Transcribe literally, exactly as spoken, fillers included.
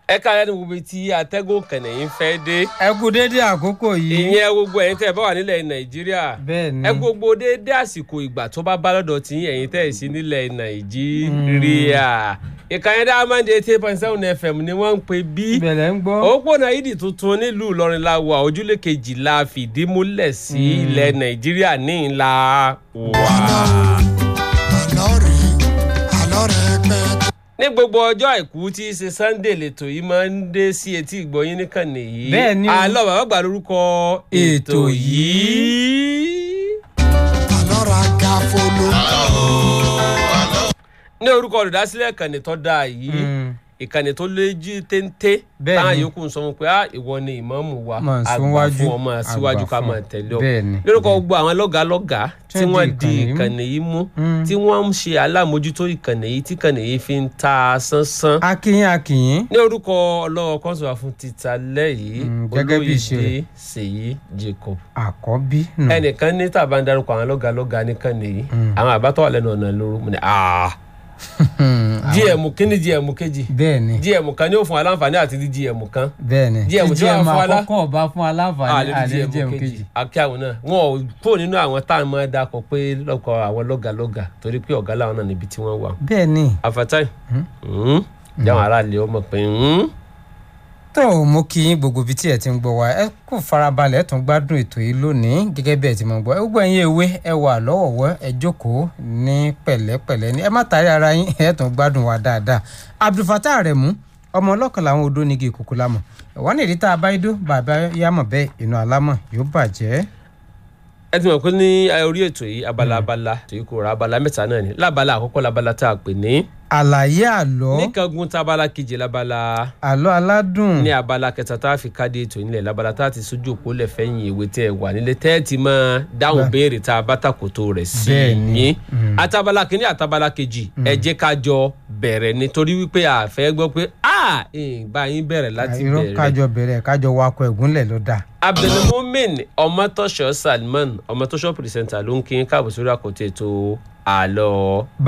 ẹ káàárẹ̀ ní gbogbo tí atẹ́gùn kànnì yín fẹ́ dé. ẹ kú dédé àkókò yìí. ìyẹn gbogbo ẹ̀yin tẹ́ ẹ bá wà nílẹ̀ nàìjíríà. bẹ́ẹ̀ni. ẹ gbogbo dédé àsìkò ìgbà tó bá bá lọ́dọ̀ tí ẹ̀yin tẹ́ ẹ sí nílẹ̀ nàìjíríà. ìkànnì Diamond eighty eight point seven F M ni wọ́n ń pè bí. ìbẹ̀lẹ̀ ń gbọ́. òpópónà ìdí tuntun nílùú Ìlọrin la wà ojúlé kejìlá fìdímúlẹ̀ sí ilẹ̀ nàìjíríà ní ìlà wà. ní gbogbo ọjọ́ àìkú tí í ṣe Sunday lẹ́tọ̀ yìí máa ń dé sí etí ìgbọ̀yìn níkànnì yìí. bẹ́ẹ̀ ni o. àlọ́ bàbá gbà lórúkọ ètò yìí. àlọ́ra ga folo. ní orúkọ olùdásílẹ̀ ìkànnì tó dáa yìí ìkànnì tó léjú téńté táwọn yòókù ń sọ fún pé á ìwọ ni ìmáàmù wa àgbà fún ọmọ síwájú ká máa tẹ̀lé ọ. lórúkọ gbogbo àwọn lọ́gàálọ́gàá tí wọ́n di ìkànnì yìí mú tí wọ́n ń ṣe alámòjútó ìkànnì yìí tí ìkànnì yìí fi ń ta sánsán. akínyìn akínyìn. ní orúkọ ọlọ́wọ́ kọ́sùwà fún títa lẹ́yìn olóyèdè Ṣèyí Jacob. àkọ́bí nù. ẹnìkan ní tàbá ń darúkọ àwọn lọ́gàálọ́gàá níkànnì yìí àwọn àbátọ́ wà lẹ́nu ọ̀nà lóru mu ni gm kíni gm kejì. bẹ́ẹ̀ni. gm kan ni ó fún aláǹfààní àti di gm kan. bẹ́ẹ̀ni. gm tí wọ́n fún alá. àkọ́kọ́ ọba fún aláǹfààní àti gm kejì. akíyàwó náà wọn ò kó nínú àwọn tá à ń mọ dákọ pé lọkọ àwọn lọgàlọgà torí pé ọ̀gá làwọn náà níbi tí wọ́n wà. bẹ́ẹ̀ni. àfàtàì jáwọn aráàlú ọmọ pé. tó mo kí yín gbogbo ibi tí ẹ ti ń gbọ́ wa ẹ kò farabalẹ̀ ẹ tún gbádùn ètò yìí lónìí gẹ́gẹ́ bí ẹ ti mọ̀ gbọ́ ẹ gbogbo ẹ̀yin ewé ẹ wà lọ́wọ́wọ́ ẹ jókòó ní pẹ̀lẹ́pẹ̀lẹ́ ní ẹ má tàrí ara yín ẹ tún gbádùn wa dáadáa. Abdulfatah Aremu ọmọ ọlọ́kan làwọn odó nígi ìkòkò lámọ̀ ẹ̀wọ́n ní ìdíta abáyédó bàbá yámọ̀ bẹ́ẹ̀ inú alámọ̀ yóò bàjẹ́. ẹ ti mọ̀ pé ní orí ètò yìí abala abala èyí kò ra abala mẹ́ta náà ni lábala àkọ́kọ́ labala tá a pè ní àlàyé àlọ́. ní kangun tábàlà kejì labala. àlọ́ aládùn. ní abala kẹta tá a fi káde ètò nílẹ̀ labala tá a ti sójú òpó lẹ̀ fẹ́yìn ìwé tẹ́ ẹ wà nílé tẹ́ ẹ ti máa dáhùn béèrè tá a bá tàkòtò rẹ̀ sí yín. àtàbàlà kìíní àtàbàlà kejì ẹ jẹ́ ká jọ bẹ̀rẹ̀ nítorí wípé a fẹ́ gbọ́ pé a ìgbà yín bẹ̀rẹ̀ láti bẹ̀rẹ̀. kájọ bẹ̀rẹ̀ kájọ wakọ̀ ẹ̀gúnlẹ̀ ló dáa. Abdulmumin Ọmọtọ́ṣọ́ Salman Ọmọtọ́ṣọ́ pìrìsẹ́ńtà ló ń kí káàbọ̀ sórí àkọ́tẹ̀ ètò àlọ́